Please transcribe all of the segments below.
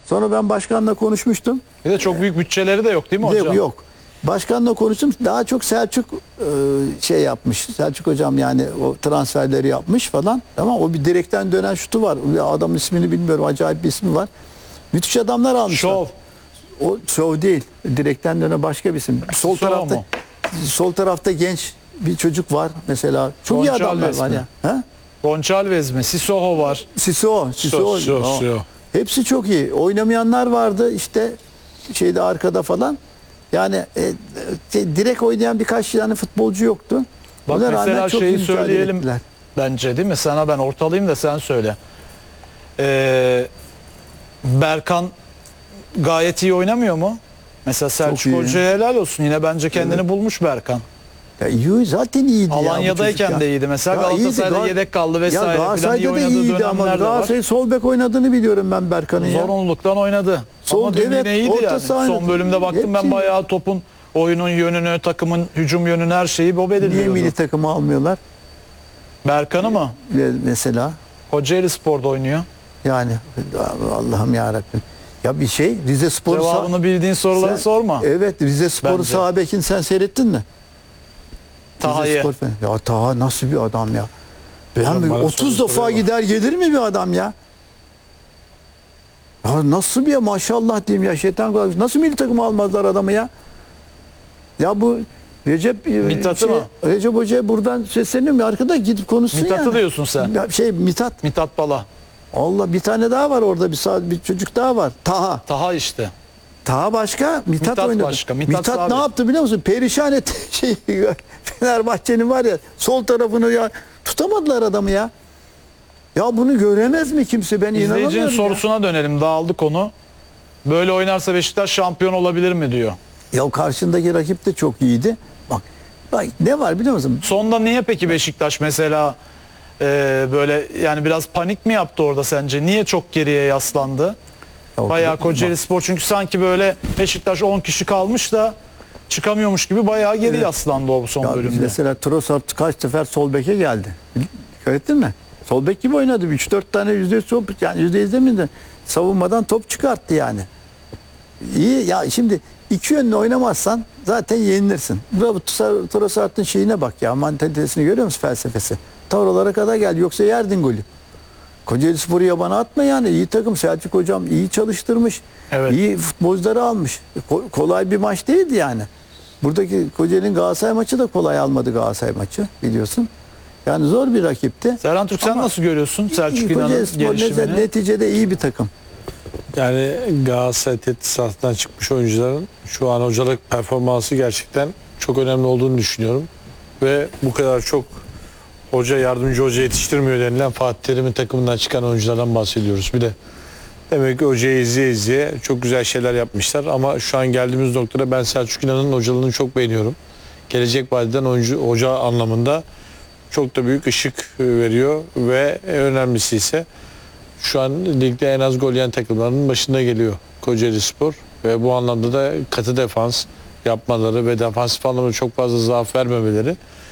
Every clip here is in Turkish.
Sonra ben başkanla konuşmuştum. Bir de çok büyük bütçeleri de yok değil mi hocam? Yok. Başkanla konuştum. Daha çok Selçuk şey yapmış. Selçuk hocam yani o transferleri yapmış falan. Ama o bir direkten dönen şutu var. Adamın ismini bilmiyorum. Acayip bir ismi var. Müthiş adamlar almışlar. Şov. O şov değil. Direkten dönen başka bir isim. Sol tarafta genç bir çocuk var mesela. Çok iyi adamlar var ya. Ha? Gonçalves mi? Sissoko var. Sissoko. Hepsi çok iyi. Oynamayanlar vardı işte şeyde arkada falan. Yani direkt oynayan birkaç tane futbolcu yoktu. Bak ona mesela şeyi söyleyelim ettiler. bence değil mi? Sana ben ortalayayım da sen söyle. Berkan gayet iyi oynamıyor mu? Mesela Selçuk Hoca'ya helal olsun. Yine bence kendini bulmuş Berkan. Ya iyi, zaten iyiydi. Alanya'dayken de iyiydi. Mesela Galatasaray'da yedek kaldı vesaire. Ya Galatasaray'da da iyiydi ama Galatasaray sol bek oynadığını biliyorum ben Berkan'ın ya. Zorunluluktan oynadı. Ama dün yine iyiydi yani. Son bölümde baktım ben bayağı topun oyunun yönünü, takımın hücum yönünü her şeyi o belirliyordu. Niye milli takımı almıyorlar? Berkan'ı mı? Mesela. Kocaeli Spor'da oynuyor. Yani Allah'ım yarabbim. Ya bir şey Rize Spor'u cevabını bildiğin soruları sorma. Evet Rize Spor'u sağ bekini sen seyrettin mi? Taha'yı. Ya Taha nasıl bir adam ya? Ben 30 defa gider gelir mi bir adam ya? Ya nasıl bir maşallah diyeyim ya şeytan nasıl milli takımı almazlar adamı ya? Ya bu Recep Recep Hoca'ya buradan sesleniyorum ya arkada gidip konuşsun Mithat'ı yani. diyorsun sen. Mithat Bala. Allah bir tane daha var orada bir çocuk daha var. Taha işte. Taha başka, Mithat oynadı. Başka. Mithat ne yaptı biliyor musun? Perişan etti Fenerbahçe'nin var ya sol tarafını ya tutamadılar adamı ya. Ya bunu göremez mi kimse? Ben inanamıyorum. İzleyicinin sorusuna dönelim. Dağıldı konu. Böyle oynarsa Beşiktaş şampiyon olabilir mi diyor. Ya karşındaki rakip de çok iyiydi. Bak ne var biliyor musun? Sonda niye peki Beşiktaş mesela böyle yani biraz panik mi yaptı orada sence? Niye çok geriye yaslandı? Bayağı Kocaeli Spor çünkü sanki böyle Beşiktaş 10 kişi kalmış da çıkamıyormuş gibi bayağı geri yaslandı o son bölümde. Mesela Trossard kaç sefer sol beke geldi. Dikkat ettin mi? Sol bek gibi oynadı. 3-4 tane %100 yani %100 demeyeyim de savunmadan top çıkarttı yani. İyi ya şimdi iki yönlü oynamazsan zaten yenilirsin. Bu Trossard'ın şeyine bak ya mantalitesini görüyor musun felsefesi? Oralara kadar geldi yoksa yerdin golü. Kocaeli Spor'u yabana atma yani. İyi takım. Selçuk hocam iyi çalıştırmış. Evet. İyi futbolcuları almış. Kolay bir maç değildi yani. Buradaki Kocaeli'nin Galatasaray maçı da kolay almadı Galatasaray maçı biliyorsun. Yani zor bir rakipti. Serhan Türk sen nasıl görüyorsun Selçuk İnan'ın gelişimini? Neticede iyi bir takım. Yani Galatasaray tesisatından çıkmış oyuncuların şu an hocalık performansı gerçekten çok önemli olduğunu düşünüyorum. Ve bu kadar çok yardımcı hoca yetiştirmiyor denilen Fatih Terim'in takımından çıkan oyunculardan bahsediyoruz. Bir de demek ki hocayı izleye çok güzel şeyler yapmışlar ama şu an geldiğimiz noktada ben Selçuk İnan'ın hocalığını çok beğeniyorum. Gelecek vadeden hoca anlamında çok da büyük ışık veriyor ve önemlisi ise şu an ligde en az gol yiyen takımların başında geliyor Kocaeli Spor ve bu anlamda da katı defans yapmaları ve defansif anlamda çok fazla zaaf vermemeleri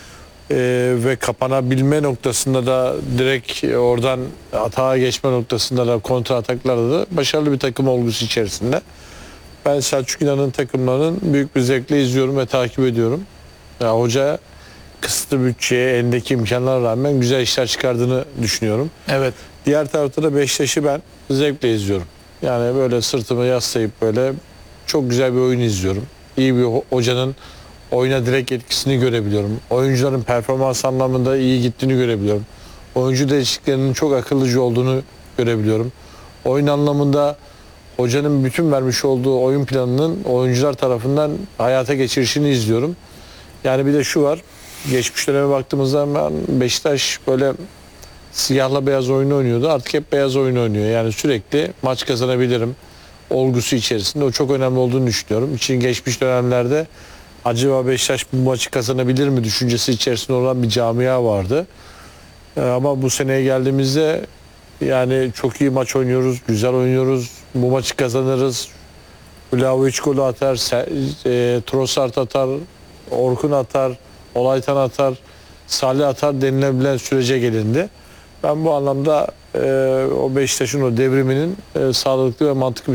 ve kapanabilme noktasında da direkt oradan atağa geçme noktasında da kontra ataklarda da başarılı bir takım olgusu içerisinde. Ben Selçuk İnan'ın takımlarının büyük bir zevkle izliyorum ve takip ediyorum. Ya, hoca kısıtlı bütçeye, elindeki imkanlara rağmen güzel işler çıkardığını düşünüyorum. Evet. Diğer tarafta da Beşiktaş'ı ben zevkle izliyorum. Yani böyle sırtımı yaslayıp böyle çok güzel bir oyun izliyorum. İyi bir hocanın oyuna direkt etkisini görebiliyorum. Oyuncuların performans anlamında iyi gittiğini görebiliyorum. Oyuncu değişikliklerinin çok akıllıca olduğunu görebiliyorum. Oyun anlamında hocanın bütün vermiş olduğu oyun planının oyuncular tarafından hayata geçirişini izliyorum. Yani bir de şu var. Geçmiş döneme baktığımızda Beşiktaş böyle siyahla beyaz oyunu oynuyordu. Artık hep beyaz oyun oynuyor. Yani sürekli maç kazanabilirim olgusu içerisinde. O çok önemli olduğunu düşünüyorum. İçin geçmiş dönemlerde acaba Beşiktaş bu maçı kazanabilir mi düşüncesi içerisinde olan bir camia vardı. Ama bu seneye geldiğimizde yani çok iyi maç oynuyoruz, güzel oynuyoruz. Bu maçı kazanırız. Vlahovic golü atar, Trossard atar, Orkun atar, Olaytan atar, Salih atar denilebilen sürece gelindi. Ben bu anlamda o Beşiktaş'ın o devriminin sağlıklı ve mantıklı